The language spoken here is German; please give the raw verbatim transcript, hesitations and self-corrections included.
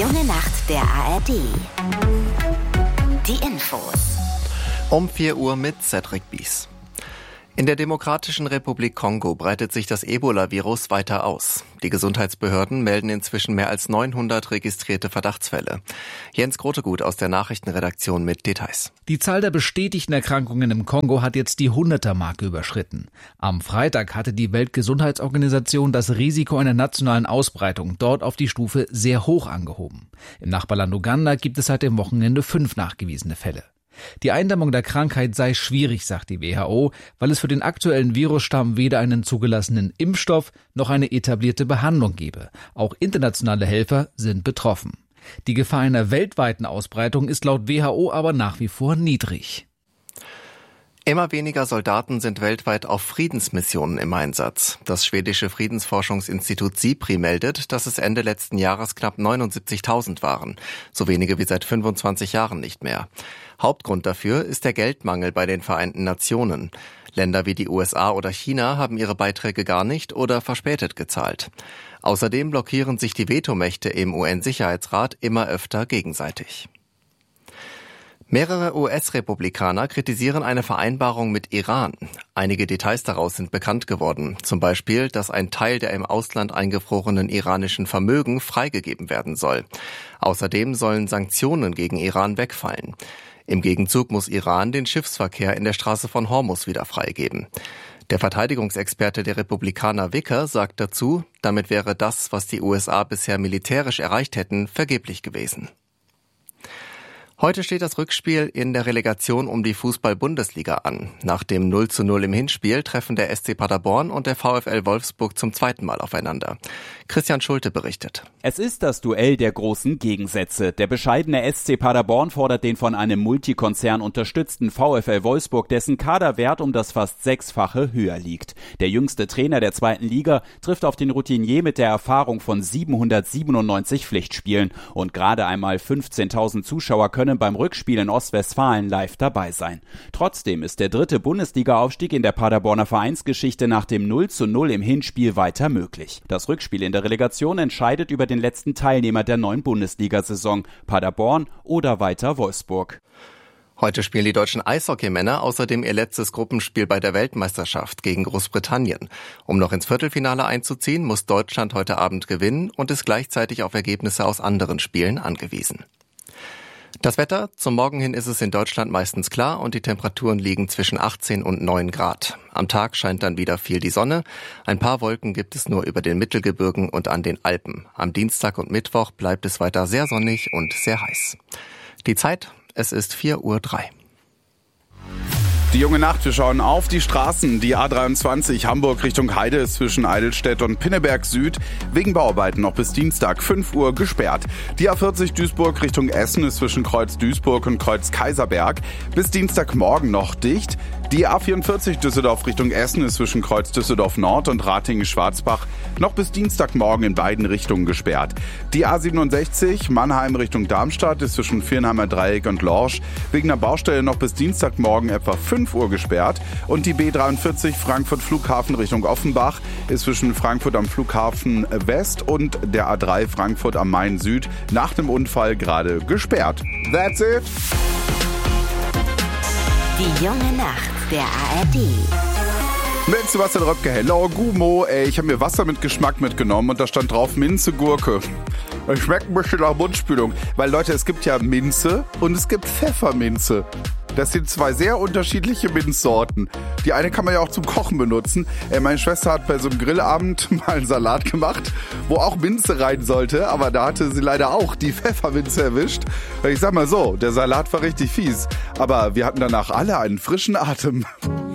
junge Nacht der A R D. Die Infos. Um vier Uhr mit Cedric Bies. In der Demokratischen Republik Kongo breitet sich das Ebola-Virus weiter aus. Die Gesundheitsbehörden melden inzwischen mehr als neunhundert registrierte Verdachtsfälle. Jens Grotegut aus der Nachrichtenredaktion mit Details. Die Zahl der bestätigten Erkrankungen im Kongo hat jetzt die hunderter-Marke überschritten. Am Freitag hatte die Weltgesundheitsorganisation das Risiko einer nationalen Ausbreitung dort auf die Stufe sehr hoch angehoben. Im Nachbarland Uganda gibt es seit dem Wochenende fünf nachgewiesene Fälle. Die Eindämmung der Krankheit sei schwierig, sagt die W H O, weil es für den aktuellen Virusstamm weder einen zugelassenen Impfstoff noch eine etablierte Behandlung gebe. Auch internationale Helfer sind betroffen. Die Gefahr einer weltweiten Ausbreitung ist laut W H O aber nach wie vor niedrig. Immer weniger Soldaten sind weltweit auf Friedensmissionen im Einsatz. Das schwedische Friedensforschungsinstitut SIPRI meldet, dass es Ende letzten Jahres knapp neunundsiebzigtausend waren. So wenige wie seit fünfundzwanzig Jahren nicht mehr. Hauptgrund dafür ist der Geldmangel bei den Vereinten Nationen. Länder wie die U S A oder China haben ihre Beiträge gar nicht oder verspätet gezahlt. Außerdem blockieren sich die Vetomächte im U N-Sicherheitsrat immer öfter gegenseitig. Mehrere U S-Republikaner kritisieren eine Vereinbarung mit Iran. Einige Details daraus sind bekannt geworden. Zum Beispiel, dass ein Teil der im Ausland eingefrorenen iranischen Vermögen freigegeben werden soll. Außerdem sollen Sanktionen gegen Iran wegfallen. Im Gegenzug muss Iran den Schiffsverkehr in der Straße von Hormuz wieder freigeben. Der Verteidigungsexperte der Republikaner Wicker sagt dazu, damit wäre das, was die U S A bisher militärisch erreicht hätten, vergeblich gewesen. Heute steht das Rückspiel in der Relegation um die Fußball-Bundesliga an. Nach dem null zu null im Hinspiel treffen der S C Paderborn und der VfL Wolfsburg zum zweiten Mal aufeinander. Christian Schulte berichtet. Es ist das Duell der großen Gegensätze. Der bescheidene S C Paderborn fordert den von einem Multikonzern unterstützten VfL Wolfsburg, dessen Kaderwert um das fast sechsfache höher liegt. Der jüngste Trainer der zweiten Liga trifft auf den Routinier mit der Erfahrung von siebenhundertsiebenundneunzig Pflichtspielen. Und gerade einmal fünfzehntausend Zuschauer können beim Rückspiel in Ostwestfalen live dabei sein. Trotzdem ist der dritte Bundesliga-Aufstieg in der Paderborner Vereinsgeschichte nach dem null zu null im Hinspiel weiter möglich. Das Rückspiel in der Relegation entscheidet über den letzten Teilnehmer der neuen Bundesliga-Saison, Paderborn oder weiter Wolfsburg. Heute spielen die deutschen Eishockeymänner außerdem ihr letztes Gruppenspiel bei der Weltmeisterschaft gegen Großbritannien. Um noch ins Viertelfinale einzuziehen, muss Deutschland heute Abend gewinnen und ist gleichzeitig auf Ergebnisse aus anderen Spielen angewiesen. Das Wetter, zum Morgen hin ist es in Deutschland meistens klar und die Temperaturen liegen zwischen achtzehn und neun Grad. Am Tag scheint dann wieder viel die Sonne. Ein paar Wolken gibt es nur über den Mittelgebirgen und an den Alpen. Am Dienstag und Mittwoch bleibt es weiter sehr sonnig und sehr heiß. Die Zeit, es ist vier Uhr drei. Die junge Nacht, wir schauen auf die Straßen. Die A dreiundzwanzig Hamburg Richtung Heide ist zwischen Eidelstedt und Pinneberg Süd wegen Bauarbeiten noch bis Dienstag fünf Uhr gesperrt. Die A vierzig Duisburg Richtung Essen ist zwischen Kreuz Duisburg und Kreuz Kaiserberg bis Dienstagmorgen noch dicht. Die A vierundvierzig Düsseldorf Richtung Essen ist zwischen Kreuz Düsseldorf Nord und Ratingen-Schwarzbach noch bis Dienstagmorgen in beiden Richtungen gesperrt. Die A siebenundsechzig Mannheim Richtung Darmstadt ist zwischen Viernheimer Dreieck und Lorsch wegen einer Baustelle noch bis Dienstagmorgen etwa fünf Uhr gesperrt. Und die B dreiundvierzig Frankfurt Flughafen Richtung Offenbach ist zwischen Frankfurt am Flughafen West und der A drei Frankfurt am Main Süd nach dem Unfall gerade gesperrt. That's it! Die junge Nacht der A R D. Mit Sebastian Röpke, hello, Gumo. Ey, ich habe mir Wasser mit Geschmack mitgenommen und da stand drauf Minze, Gurke. Es schmeckt ein bisschen nach Mundspülung. Weil, Leute, es gibt ja Minze und es gibt Pfefferminze. Das sind zwei sehr unterschiedliche Minzsorten. Die eine kann man ja auch zum Kochen benutzen. Äh, meine Schwester hat bei so einem Grillabend mal einen Salat gemacht, wo auch Minze rein sollte. Aber da hatte sie leider auch die Pfefferminze erwischt. Ich sag mal so, der Salat war richtig fies. Aber wir hatten danach alle einen frischen Atem.